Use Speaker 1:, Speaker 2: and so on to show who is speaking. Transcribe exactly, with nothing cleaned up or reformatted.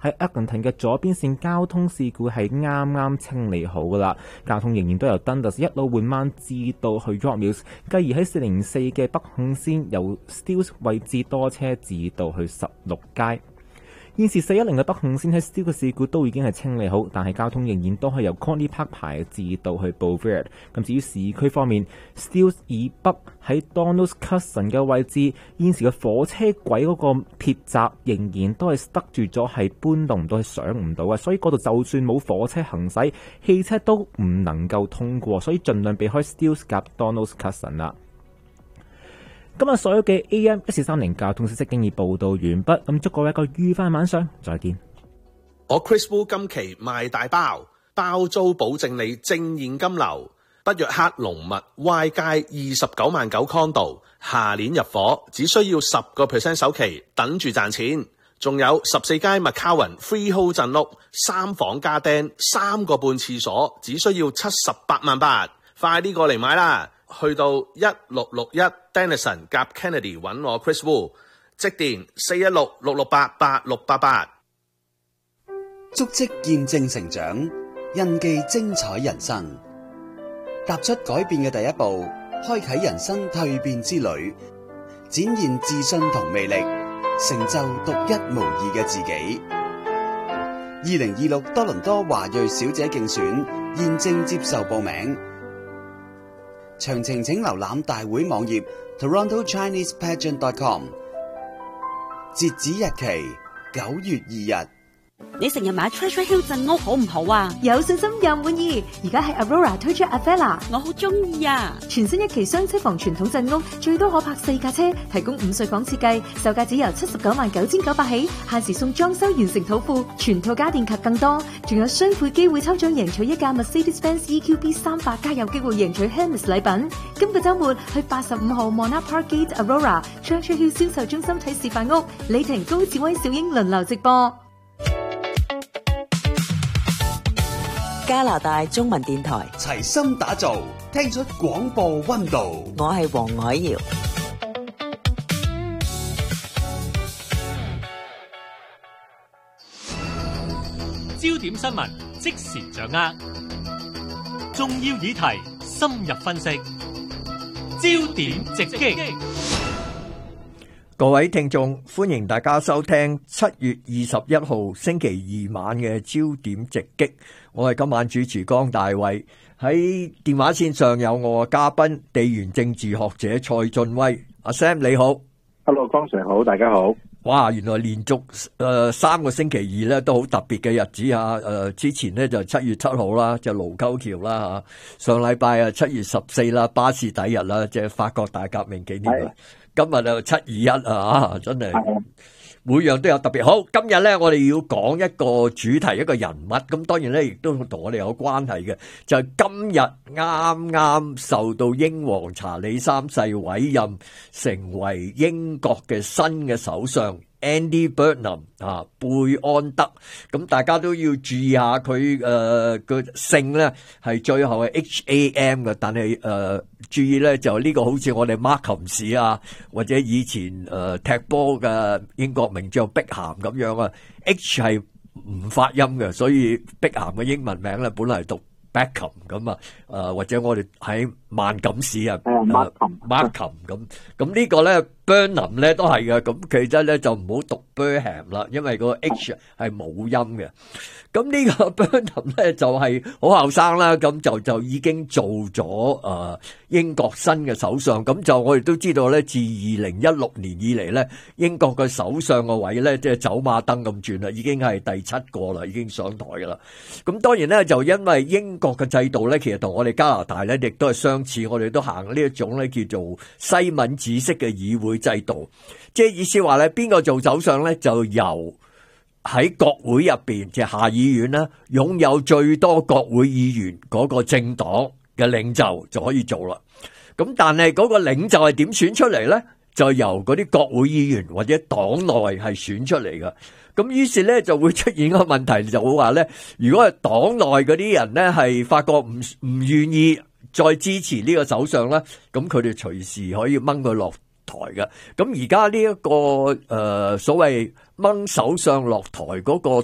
Speaker 1: 喺厄頓頓嘅左邊線交通事故係啱啱清理好噶啦，交通仍然都由 Dundas 一路緩慢至到去 York Mills， 繼而喺四零四嘅北向線由 Steeles 位置多車至到去十六街。現時四一零嘅北行線喺 Steeles 嘅事故都已經係清理好，但係交通仍然都係由 Corney Park 排至到去 Bovaird。咁至於市區方面 ，Steeles 以北喺 Donald Curzon 嘅位置，現時嘅火車軌嗰個鐵閘仍然都係塞住咗，係搬動唔到，係上唔到嘅，所以嗰度就算冇火車行駛，汽車都唔能夠通過，所以盡量避開 Steeles 及 Donald Curzon 啦。今日所有嘅 A M 一四三零交通消息經已報道完畢，咁祝各位一個愉快晚上，再見。
Speaker 2: 我 Chris Wu 今期賣大包，包租保證你正現金流。北約克龍脈 Y 街二十九萬九 condo， 下年入伙，只需要十個 percent 首期，等住賺錢。仲有十四街 McCowan Freehold 鎮屋，三房加釘，三個半廁所，只需要七十八萬八，快啲過嚟買啦！去到一六六一 Denison 夾 Kennedy 揾我 Chris Wu， 即電四一六六六八八六八八。
Speaker 3: 足跡見證成長，印記精彩人生。踏出改變嘅第一步，開啟人生蛻變之旅，展現自信同魅力，成就獨一無二嘅自己。二零二六多倫多華裔小姐競選現正接受報名。詳情請瀏覽大會網頁 toronto chinese pageant dot com， 截止日期九月二日。
Speaker 4: 你成日買 Treasure Hill 鎮屋好唔好啊？
Speaker 5: 有信心又滿意，而家喺 Aurora 推出 Avella，
Speaker 4: 我好中意啊！
Speaker 5: 全新一期雙車房傳統鎮屋，最多可泊四架車，提供五歲房設計，售價只由七十九萬九千九百起，限時送裝修完成土庫，全套家電及更多，仲有雙倍機會抽獎贏取一架 Mercedes-Benz E Q B 三百，加有機會贏取 Hermes 禮品。今個週末去八十五號 Monarch Park Gate Aurora Treasure Hill 銷售中心睇示範屋，李婷、高志威、小英輪流直播。
Speaker 6: 加拿大中文電台
Speaker 3: 齊心打造，聽出廣播溫度。
Speaker 6: 我係黃海瑤。
Speaker 7: 焦點新聞即時掌握，重要議題深入分析，焦點直擊。
Speaker 8: 各位聽眾，歡迎大家收聽七月二十一號星期二晚嘅焦點直擊。我係今晚主持江大衛，喺電話線上有我嘅嘉賓地緣政治學者蔡俊威。阿 Sam 你好。
Speaker 9: Hello， 江 Sir 好，大家好。
Speaker 8: 哇，原來連續誒、呃、三個星期二咧都好特別嘅日子啊！誒、呃，之前咧就七月七號啦，就盧溝橋啦吓。上禮拜啊七月十四啦，巴士底日啦，即係法國大革命紀念日。今日就七二一啊，真係每樣都有特別。好，今日咧我哋要講一個主題，一個人物，咁當然咧亦都同我哋有關係嘅，就係、是、今日啱啱受到英皇查理三世委任成為英國嘅新嘅首相 Andy Burnham 啊，貝安德。咁大家都要注意下佢誒個姓咧係最後係 H A M 嘅，但係誒、呃、注意咧就呢個好似我哋馬琴士啊，或者以前誒、呃、踢波嘅英國名將碧咸咁樣啊 ，H 係唔發音嘅，所以碧咸嘅英文名咧本來係讀 Beckham 咁啊，誒或者我哋喺萬錦市啊，馬琴馬琴咁，咁呢個咧 Burnham 咧都係嘅，咁其實咧就唔好讀 Burham 啦，因為個 H 係冇音嘅。咁呢個 Burnham 咧就係好後生啦，咁就就已經做咗誒英國新嘅首相。咁就我哋都知道咧，自二零一六年以嚟咧，英國嘅首相個位咧即係走馬燈咁轉啦，已經係第七個啦，已經上台噶啦。咁當然咧就因為英國嘅制度咧，其實同我哋加拿大咧亦都係相似，我哋都行呢一種咧叫做西敏寺式嘅議會制度，即係意思話咧邊個做首相咧就由喺國會入邊，即係下議院啦，擁有最多國會議員嗰個政黨嘅領袖就可以做啦。咁但係嗰個領袖係點選出嚟咧？就由嗰啲國會議員或者黨內係選出嚟噶。咁於是咧就會出現一個問題，就會話咧，如果係黨內嗰啲人咧係發覺唔唔願意再支持呢個首相咧，咁佢哋隨時可以掹佢落台嘅。咁而家呢一個誒、呃、所謂掹首相落台嗰個